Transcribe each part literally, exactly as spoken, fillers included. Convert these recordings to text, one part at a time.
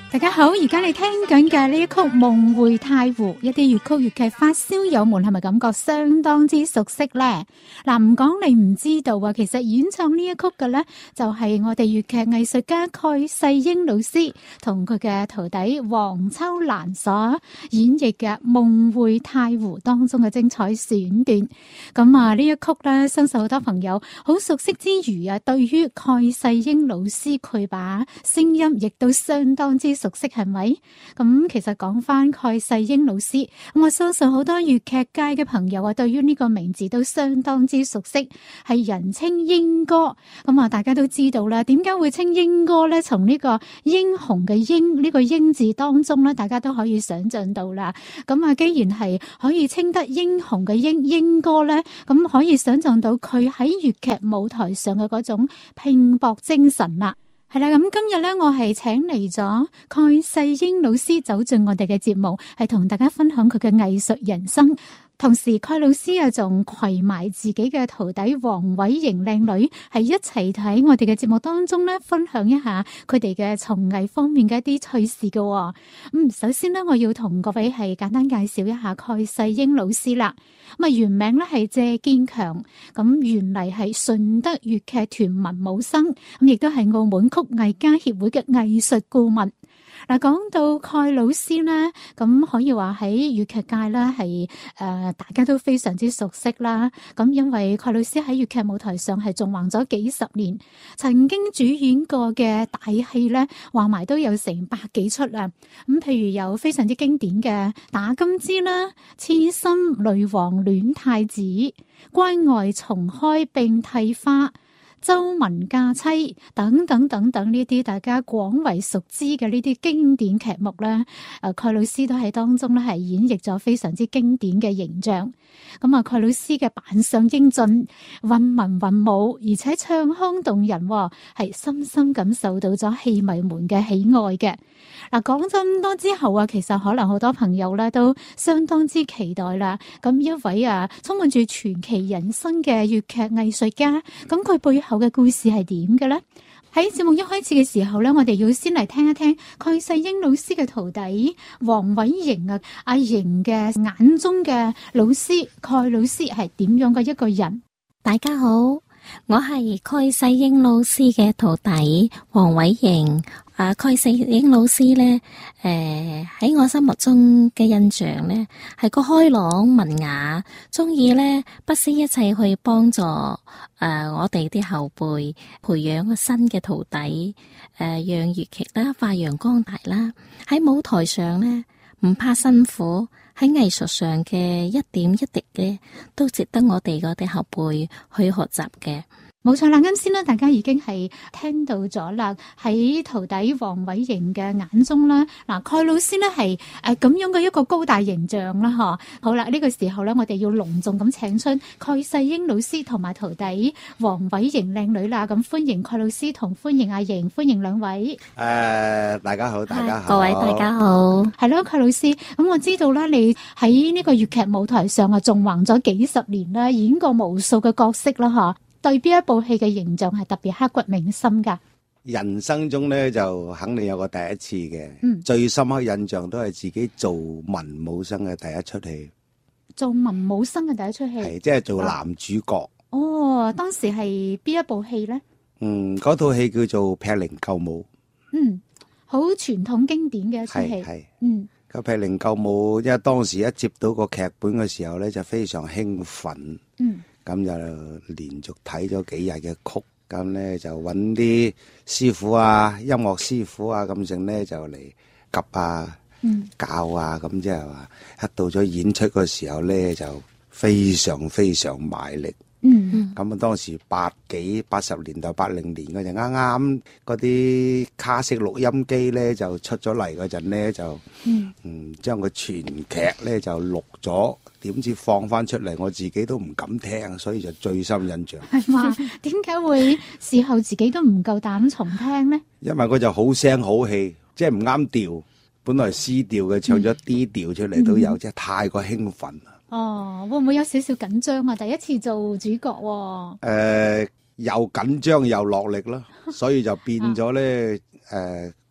大家好，而家你聽緊嘅呢一曲《夢回太湖》，一啲粵曲粵劇發燒友們係咪感覺相當之熟悉呢？嗱，唔講你唔知道啊，其實演唱呢一曲嘅呢，就係我哋粵劇藝術家蓋世英老師同佢嘅徒弟黃秋蘭所演繹嘅《夢回太湖》當中嘅精彩選段。咁啊，呢一曲呢，相信好多朋友好熟悉之餘啊，對於蓋世英老師佢把聲音亦都相當之熟悉，係咪？咁其實講翻蓋世英老師，我相信好多粵劇界嘅朋友啊，對於呢個名字都相當之熟悉，係人稱英哥。咁啊，大家都知道啦，點解會稱英哥咧？從呢個英雄嘅英呢個英字當中咧，大家都可以想象到啦。咁啊，既然係可以稱得英雄嘅英英哥咧，咁可以想象到佢喺粵劇舞台上嘅嗰種拼搏精神啦。係啦，咁今日咧，我係請嚟咗蓋世英老師走進我哋嘅節目，係同大家分享佢嘅藝術人生。同時，蓋老師啊，仲攜埋自己嘅徒弟黃偉瑩靚女，係一齊睇我哋嘅節目當中咧，分享一下佢哋嘅從藝方面嘅一啲趣事嘅。嗯，首先呢，我要同各位係簡單介紹一下蓋世英老師啦。咁啊，原名咧係謝建強，咁原嚟係順德粵劇團文武生，咁亦都係澳門曲藝家協會嘅藝術顧問。嗱，講到蓋老師咧，咁可以話喺粵劇界咧係誒大家都非常之熟悉啦。咁因為蓋老師喺粵劇舞台上係縱橫咗幾十年，曾經主演過嘅大戲咧，話埋都有成百幾出啦。咁譬如有非常之經典嘅《打金枝》啦，《痴心女王戀太子》、《關外重開並蒂花》、周文嫁妻等等等等呢啲大家廣為熟知嘅呢啲經典劇目咧，誒蓋老師都喺當中咧係演繹咗非常之經典嘅形象。咁啊，蓋老師嘅扮相英俊、韻文韻武，而且唱腔動人，係深深感受到咗戲迷們嘅喜愛嘅。嗱，講咗咁多之後啊，其實可能好多朋友咧都相當之期待啦。咁一位啊充滿住傳奇人生嘅粵劇藝術家，咁佢背後嘅故事係點嘅咧？喺節目一開始嘅時候咧，我哋要先嚟聽一聽蓋世英老師嘅徒弟黃偉瑩啊，阿瑩嘅眼中嘅老師蓋老師係點樣嘅一個人？ 大家好，我係蓋世英老師嘅徒弟黃偉瑩。啊，蓋世英老師呢，誒、呃、喺我心目中嘅印象呢，係個開朗文雅，中意呢不惜一切去幫助誒、呃、我哋啲後輩培養個新嘅徒弟，誒、呃、讓粵劇啦發揚光大啦。喺舞台上呢，唔怕辛苦，喺藝術上嘅一點一滴嘅都值得我哋嗰啲後輩去學習嘅。 冇錯啦，啱先咧，大家已經係聽到咗啦。喺徒弟黃偉瑩嘅眼中啦，嗱，蓋老師咧係誒咁樣嘅一個高大形象啦，嗬。好啦，呢、這個時候咧，我哋要隆重咁請出蓋世英老師同埋徒弟黃偉瑩靚女啦。咁歡迎蓋老師同歡迎阿瑩，歡迎兩位。 誒、uh, 大家好，大家好， 各位大家好。 係咯，蓋老師，咁我知道啦，你喺呢個粵劇舞台上啊，縱橫咗幾十年啦，演過無數嘅角色啦，嗬。對邊一部戲嘅形象係特別刻骨銘心噶？ 人生中咧就肯定有個第一次嘅， 嗯，最深刻印象都係自己做文武生嘅第一出戲。 做文武生嘅第一出戲， 係即係做男主角。 哦，當時係邊一部戲咧？ 嗯，嗰套戲叫做《劈靈救母》。 嗯，好傳統經典嘅一出戲。 係， 嗯， 個《劈靈救母》，因為當時一接到個劇本嘅時候咧，就非常興奮。嗯。咁就連續睇咗幾日嘅曲，咁咧就揾啲師傅啊、音樂師傅啊咁剩咧就嚟及啊、嗯、教啊，咁即係話一到咗演出嘅時候咧就非常非常賣力。嗯，咁啊當時八幾八十年代八零年嗰陣，啱啱嗰啲卡式錄音機咧就出咗嚟嗰陣咧就嗯嗯將個全劇咧就錄咗。點知放翻出嚟，我自己都唔敢聽，所以就最深印象。 係嘛？點解會事後自己都唔夠膽重聽呢？ 因為佢就好聲好氣，即係唔啱調，本來係 C 調嘅，唱咗 D 調出嚟都有，即係、嗯、太過興奮啦。哦， 會唔會有少少緊張啊？第一次做主角喎、哦。 誒、呃，又緊張又落力啦，所以就變咗咧誒。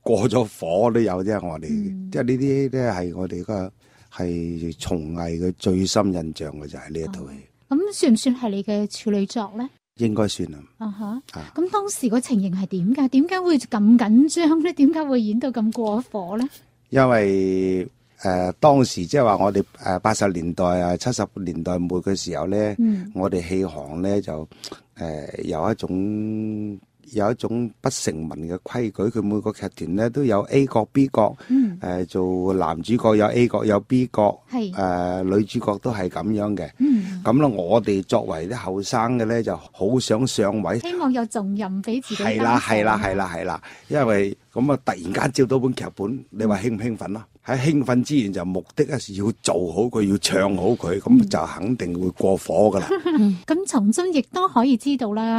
過咗火都有啫。我哋、 嗯、 即係呢啲咧係我哋個係從藝嘅最深印象嘅就係呢一套戲。 咁、哦、算唔算係你嘅處女作咧？ 應該算啦。 啊哈！ 啊， 咁當時個情形係點㗎？點解會咁緊張咧？點解會演到咁過火咧？因為誒、呃、當時即係話我哋誒八十年代啊七十年代末嘅時候咧，嗯、我哋戲行咧就誒、呃、有一種有一種不成文嘅規矩，佢每個劇團咧都有 A 角 B 角，誒、嗯呃、做男主角有 A 角有 B 角，誒、呃、女主角都係咁樣嘅。咁咧、嗯、我哋作為啲後生嘅咧就好想上位，希望有重任俾自己。係啦係啦係啦係啦，因為咁啊突然間接到本劇本，你話興唔興奮咯？喺興奮之餘就目的係要做好佢，要唱好佢，咁就肯定會過火噶啦。咁從中亦都可以知道啦。